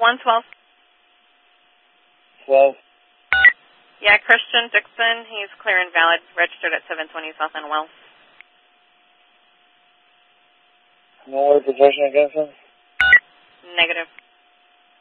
112. 12. Yeah, Christian Dixon. He's clear and valid, registered at 720 South End Wells. No other possession against him? Negative.